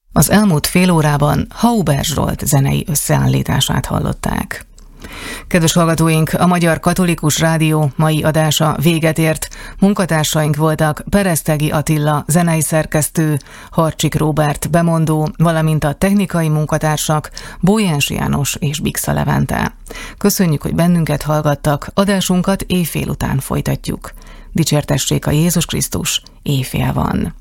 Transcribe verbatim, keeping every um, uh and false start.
Az elmúlt fél órában Hauber Zsolt zenei összeállítását hallották. Kedves hallgatóink, a Magyar Katolikus Rádió mai adása véget ért. Munkatársaink voltak Peresztegi Attila, zenei szerkesztő, Harcsik Róbert, bemondó, valamint a technikai munkatársak Bójens János és Bixa Levente. Köszönjük, hogy bennünket hallgattak, adásunkat éjfél után folytatjuk. Dicsértessék a Jézus Krisztus, éjfél van.